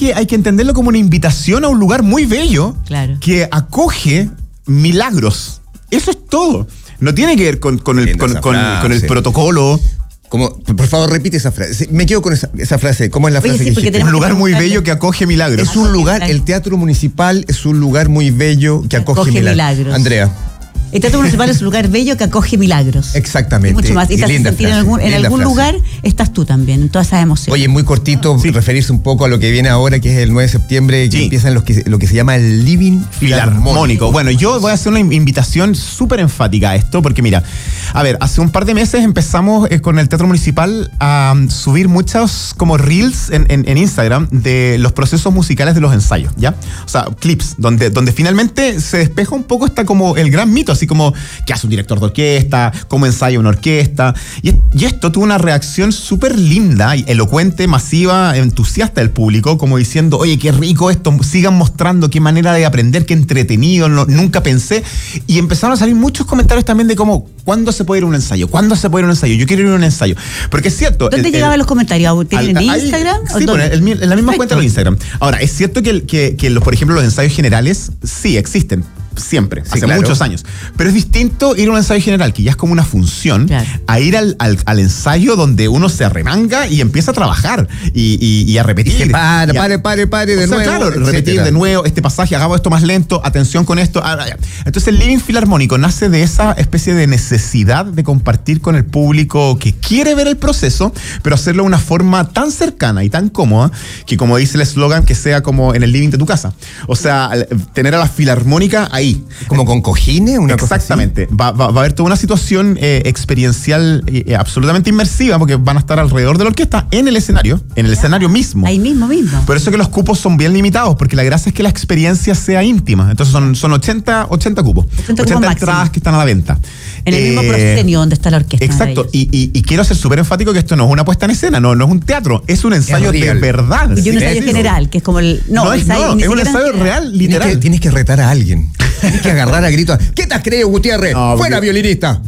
que entenderlo como una invitación a un lugar muy bello, claro, que acoge milagros. Eso es todo. No tiene que ver con el protocolo. Como, por favor, repite esa frase. Me quedo con esa frase. ¿Cómo es la frase que dijiste? Un lugar muy bello que acoge milagros. Es un lugar, el Teatro Municipal es un lugar muy bello que acoge milagros. Andrea. El Teatro Municipal es un lugar bello que acoge milagros. Exactamente. Y mucho más. Y te hace sentir en algún lugar, estás tú también, en todas esas emociones. Oye, muy cortito, referirse un poco a lo que viene ahora, que es el 9 de septiembre, que empiezan lo que se llama el Living Filarmónico. Bueno, yo voy a hacer una invitación súper enfática a esto, porque mira, a ver, hace un par de meses empezamos con el Teatro Municipal a subir muchos como reels en Instagram de los procesos musicales de los ensayos, ¿ya? O sea, clips, donde finalmente se despeja un poco como el gran mito, así como qué hace un director de orquesta, cómo ensaya una orquesta. Y esto tuvo una reacción súper linda, y elocuente, masiva, entusiasta del público, como diciendo, oye, qué rico esto, sigan mostrando, qué manera de aprender, qué entretenido, nunca pensé. Y empezaron a salir muchos comentarios también de cómo, ¿cuándo se puede ir a un ensayo? ¿Cuándo se puede ir a un ensayo? Yo quiero ir a un ensayo. Porque es cierto. ¿Dónde llegaban los comentarios? ¿Tienen en Instagram? Sí, en la misma cuenta de Instagram. Ahora, es cierto que por ejemplo, los ensayos generales sí existen. Siempre, hace muchos años. Pero es distinto ir a un ensayo general, que ya es como una función, a ir al ensayo donde uno se arremanga y empieza a trabajar y a repetir. Pare de nuevo. Claro, repetir de nuevo este pasaje, hagamos esto más lento, atención con esto. Entonces el Living Filarmónico nace de esa especie de necesidad de compartir con el público que quiere ver el proceso, pero hacerlo de una forma tan cercana y tan cómoda que, como dice el eslogan, que sea como en el living de tu casa. O sea, tener a la filarmónica ahí. ¿Como con cojines? Exactamente. Va a haber toda una situación experiencial absolutamente inmersiva, porque van a estar alrededor de la orquesta en el escenario mismo. Ahí mismo. Por eso que los cupos son bien limitados, porque la gracia es que la experiencia sea íntima. Entonces son 80 cupos. 80 entradas que están a la venta. En el mismo proscenio donde está la orquesta. Exacto. Y quiero ser súper enfático que esto no es una puesta en escena, no es un teatro, es un ensayo de verdad. Y un ensayo general, que es como el... No, es un ensayo real, literal. Tienes que retar a alguien. Tienes que agarrar a gritos. ¿Qué te has creído, Gutiérrez? Fuera violinista.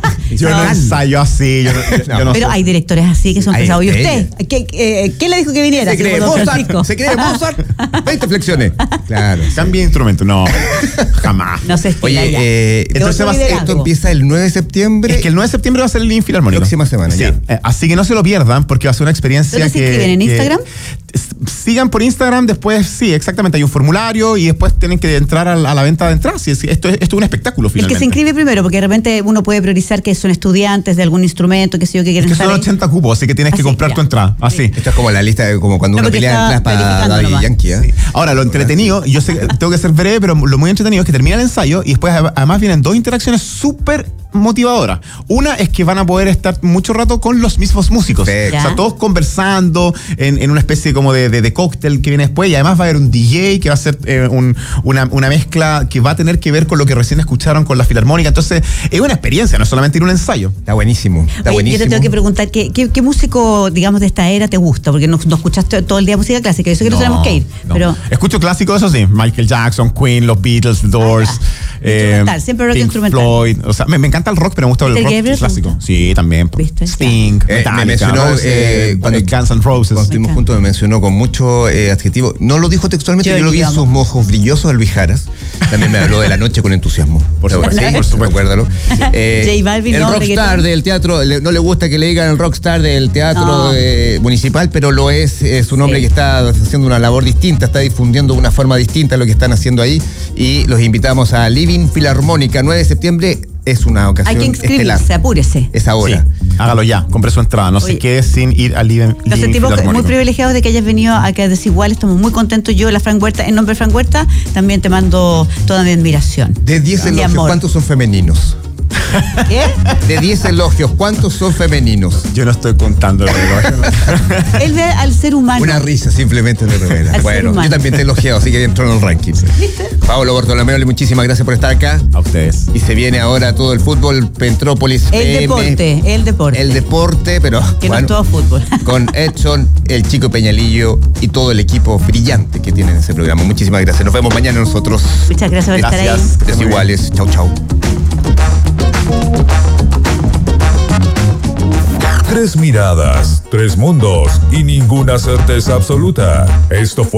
Yo no ensayo así. Yo no pero sé. hay directores así que son pesados. ¿Y usted? ¿Qué le dijo que viniera? ¿Se cree Mozart? 20 flexiones. Claro. Cambie de instrumento. No, jamás. No sé. Oye, entonces esto empieza el 9 de septiembre. Es que el 9 de septiembre va a ser el Living Filarmónico. Próxima semana, sí. Ya. Así que no se lo pierdan, porque va a ser una experiencia ¿Dónde se inscriben? ¿En Instagram? Sigan por Instagram, después sí, exactamente, hay un formulario y después tienen que entrar a la venta de entradas. Esto es un espectáculo finalmente. El que se inscribe primero, porque de repente uno puede priorizar que son estudiantes de algún instrumento, que sé yo, que quieren estar ahí. Son 80 cupos, así que tienes que comprar tu entrada. Así. Sí. Esto es como la lista, como cuando uno pelea en Plaza Daddy Yankee. Sí. Ahora, lo entretenido, yo sé que tengo que ser breve, pero lo muy entretenido es que termina el ensayo y después además vienen dos interacciones súper motivadora. Una es que van a poder estar mucho rato con los mismos músicos. Perfecto. O sea, todos conversando en una especie como de cóctel que viene después, y además va a haber un DJ que va a hacer una mezcla que va a tener que ver con lo que recién escucharon con la filarmónica. Entonces, es una experiencia, no es solamente ir a un ensayo. Está buenísimo. Yo te tengo que preguntar, ¿qué músico, digamos, de esta era te gusta? Porque no escuchaste todo el día música clásica. Yo sé que no tenemos que ir, pero... Escucho clásicos, eso sí. Michael Jackson, Queen, los Beatles, The Doors. Siempre rock Pink instrumental. Floyd. O sea, me encanta el rock, pero me gusta el rock Gabriel, clásico. Sí, también. ¿Viste? Sting, me mencionó cuando Guns N' Roses. Cuando estuvimos juntos me mencionó con mucho adjetivo. No lo dijo textualmente, yo lo vi en sus ojos brillosos a Luis Jaras. También me habló de La Noche con entusiasmo. Por supuesto, recuérdalo. J Balvin, el rockstar del teatro, no le gusta que le digan el rockstar del teatro municipal, pero lo es un hombre que está haciendo una labor distinta, está difundiendo de una forma distinta lo que están haciendo ahí, y los invitamos a Living Filarmónica, 9 de septiembre. Es una ocasión hay que inscribirse, estelar. apúrese. Es ahora. Sí, hágalo ya, compre su entrada, no se quede sin ir al Living Nos sentimos Filarmónico. muy privilegiados de que hayas venido a Que Desigual, estamos muy contentos. Yo, la Frank Huerta, en nombre de Frank Huerta, también te mando toda mi admiración. De 10 elogios, ¿cuántos son femeninos? ¿Qué? De 10 elogios, ¿cuántos son femeninos? Yo no estoy contando el reloj. Él ve al ser humano. Una risa simplemente lo revela. Bueno, yo también te he elogiado, así que entró en el ranking. ¿Viste? Pablo Bortolomeo, muchísimas gracias por estar acá. A ustedes. Y se viene ahora todo el fútbol, Pentrópolis. El deporte, pero que bueno, no es todo fútbol. Con Edson, el Chico Peñalillo y todo el equipo brillante que tiene en ese programa. Muchísimas gracias. Nos vemos mañana nosotros. Muchas gracias por estar ahí. Desiguales. Chau, chau. 3 miradas, 3 mundos y ninguna certeza absoluta. Esto fue